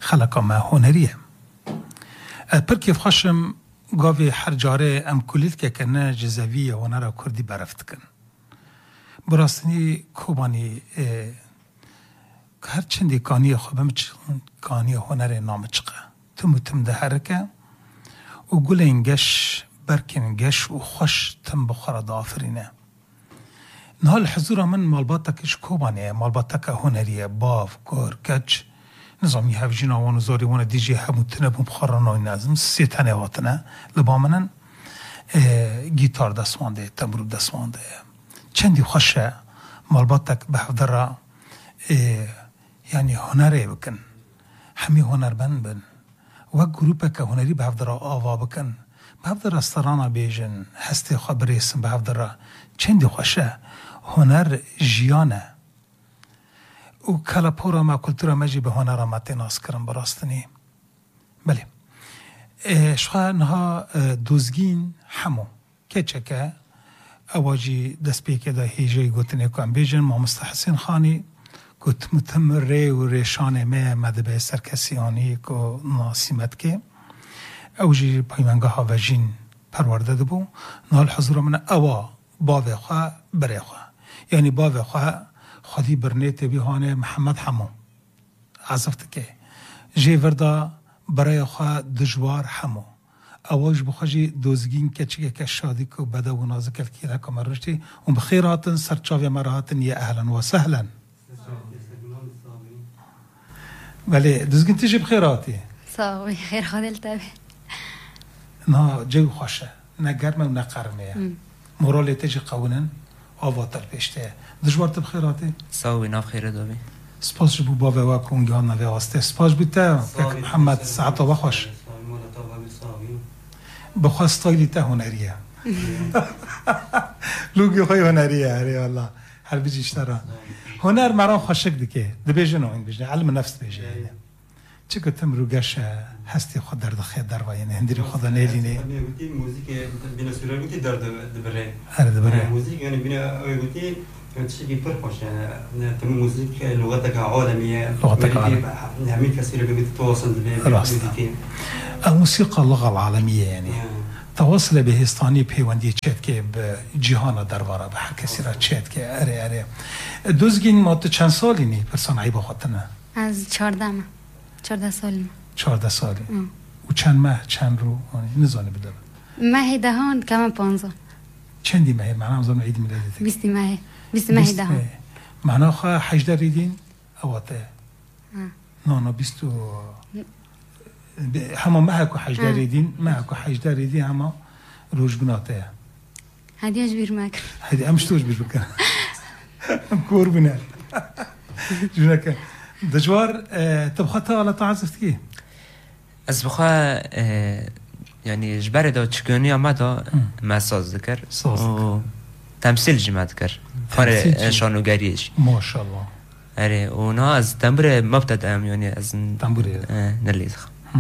خلقا ما هنریه پرکیف خاشم گاوی هر جاره ام کلیت که کنه جزوی هنر کردی برفت کن براستنی کوبانی هر چندی کانی خوبم کانی هنر نام چقه تم ده هرکه و گل انگش برکنگش و خوش تم بخور دافرینه نهال حضور من مالباتکش کوبانه مالباتک هنریه باف گور کچ نظامی هفجین آوان و زاری وان دیجی هموتنه بمخارن آی نظم سی تنه واتنه لبا منن گیتار دستوانده تمرود دستوانده چندی خوشه مالباتک به حفظر یعنی هنره بکن همی هنربند بن و گروپه که هنری به حفظر آوا بکن به حفظر رستورانا بیجن هستی خبری اسم به حفظر چندی خوشه هنر جیانه و کلاپورا ما کلتورا مجی به هنر ما تناس کرن براستنی بله شخوا نها دوزگین همو که چکه اواجی دست پیکه دا هیجای گوتنه کن بیجن ما مستحسین خانی گوت متمره و ریشان مدبه سرکسیانی که ناسیمت که اوجی پایمنگاه ها وجین پرورده دبو نهال حضور من اوا باوه خواه بره خواه یعنی باوه خواه خودی برنیت بیهانه محمد همو عزفت که جی وردا برای خواه دجوار همو اواج بخواجی دوزگین که چگه که شادی که بده و نازکل که لکه مرشتی و بخیر هاتن سرچاوی مرهاتن یه اهلا و سهلا ولی دوزگین تیجی بخیر هاتی صاحبی خیر خودل تابه نه جو خوشه نه گرمه و نه قرمه مورالی تیجی قونن آواتر پیشته دجوار تب خیراتی؟ صاحبی ناف خیره دوبی سپاس جبو بابه و کنگی ها نوی آسته سپاس بیته محمد ساعتا بخوش بخوا ستایلی تا هنریه لوگی خوی هنریه هری الله هر بیجیشتر را هنر مرام خوشک دیگه دبیجن و این بیجن علم نفس بیجن چه کتم روگش هستی خود درد خید در وای نه هندری خدا نیلینه گویی موزیک بینا سوره گویی درد دبره دبره موزیک یعنی بینا گویی چیزی پر خوشه تم موزیک لغتك عالميه همین کسی رو بگید تواصل به الموسيقى اللغة العالمية يعني تواصل بهستاني بيواندي تشات كي بجهانا دربارة بحر كسي را تشات كي اري دوزگين ما تو چند ساليني برسان عيبا خاطنا از 14 سال 14 سالي و چند ماه چند رو نزاني بدل ماه دهان كمان 15 چندي ماه معناه زمان عيد ميلادتك 20 ماه دهان معناه خا 18 ريدين اواته نه 20 همه معكو 18 ريدين معكو 18 ريدين همه روج بناته هديش بير ماكر هدي امش توج بير بكره كور بنا جونك دجوار تبخطها ولا تعزفت كي از بخوا يعني جبر دا چگانی آمد ما ساز ذکر و تمثیل جمع ذکر فار شانوگریش ما شاء الله اره اونا از تنبور مبتدأم يعني از تنبور نلید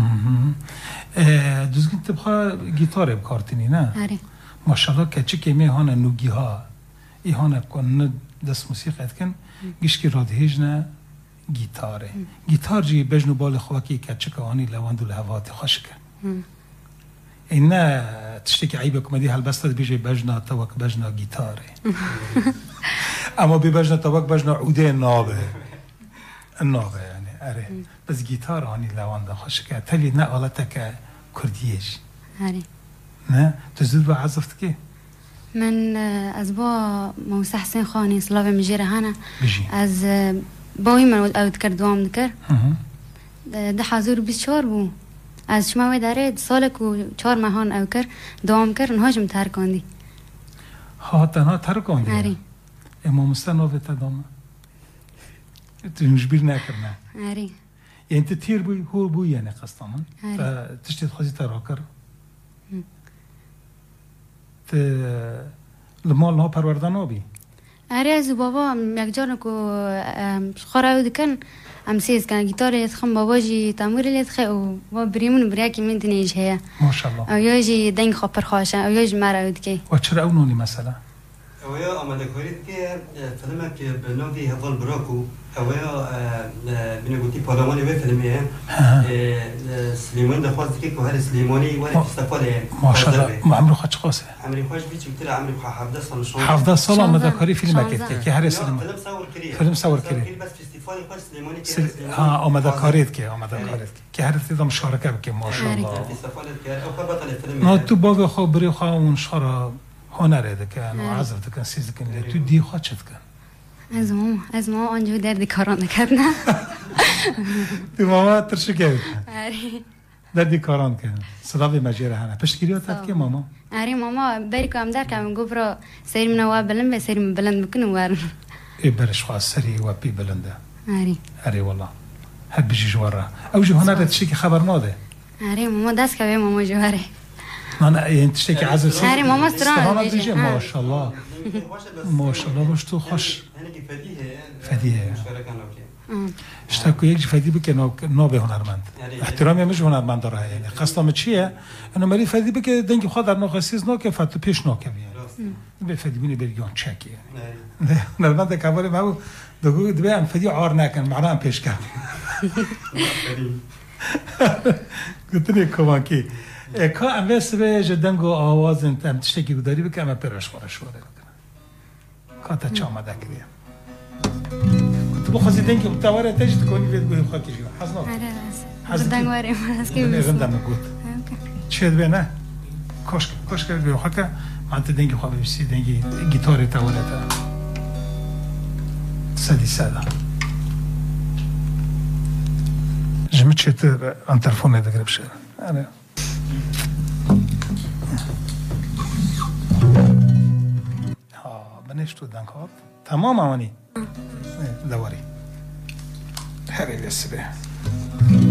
دوزگین تبخوا گیتار بکارتینی نه اره ما شاء الله که چه کمی هانه نوگی ها ای هانه کن دست موسیقی اتکن گیش که راد هیجنه گیتاره گیتار جی بجنو بال خواکی که چه که آنی لواندو لحوات خوش کن این نه تشتکی عیبه کمدی هل بستد بیجه بجنا توک بجنا گیتاره اما بی بجنا توک بجنا عوده نابه یعنی اره بس گیتار آنی لوانده خوش کن تلی نه آلتک کردیش اره نه تزدود با عزفت که من از با موسى حسين خاني صلافه مجيره هنا بيجي از باوي من اود كردوام ذكر ده حضور 24 بو از شما و داره سالک و 4 ماهان او کر دوام کر نهاجم ترکاندی ها تنها ترکاندی اری اما مستنوه تدامه تنجبیر نکرنه اری يعني انت تير بوي هو بوي يعني قصدا فتشتي تخزي تراكر المال نها پروردن آبی اری از بابا یک جانو کو خورا ودکن ام سیز کن گیتار یتخم بابا جی تامور لیتخه و با بریمون بریاکی من تنیج هیا ما شاء الله او یا جی دنگ خاپر خواشه او یا جی مرا ودکی و چرا اونونی مثلا اویا آماده کارید که فیلم که به نوعی هفال براکو اویا بنگوتی پارلمانی و فیلمیه سلیمان دخواست که هر سلیمانی ولی استفاده ماشاءالله عمرو خاچ قاسه عمرو خاچ بیچ کتر عمرو 17 سال 17 سال آماده کاری فیلم کرد که هر سلیمان فیلم سوار کرد بس فستیوال خاص سلیمانی که آماده کارید که هر تیدا مشارکه بکه ماشاءالله استفاده کرد او بطل فیلم نه تو باغ خو بری خو اون شارا هنره دکن و عزف دکن سیز دکن تو دی خواهد شد کن از ماما آنجا درد کاران نکرد نه تو ماما ترشو کرد دردی کاران کن صدا به مجیره هنه پشتگیری ها تد که ماما آره ماما بری که هم در که گفت را سری منو بلند به سری بلند بکنم ورن ای برش خواه سری و پی بلنده آره والله هر بجی جواره او جو هنره تشتی که خبر ناده آره ماما دست که به ماما جواره نه این تشتی که عزیز آره ماما استران دیجه ماشاءالله ماشاءالله باش تو خوش فدیه اشتاکو یک فدی بکه نابه هنرمند احترامی همش هنرمند داره یعنی قصدم چیه انو مری فدی بکه دنگ خود در ناخصیز ناکه فتو پیش ناکه به فدی بینی بریگان چکی هنرمند کبار ما دو دبی ام فدی عار نکن معنا ام پیش کن گفتنی کماکی که ام واسه جدنگو آواز انت تشتکی داری بکه ام پرش خورش وره کاتا چامه دکریه تو بخواستی دنگی متواره تجد کنی بید گوی خاکی جیو حزنا حزنا دنگ واریم از کی بیست غندم گوت چه دوی نه کاش که گوی خاکه من تا دنگی خواه بیستی دنگی گیتاری تاوره تا سدی ساده جمعه چه تا ان تلفون ندگره بشه بنش تو دنگ هات تمام آمانی دواری هری بسیبه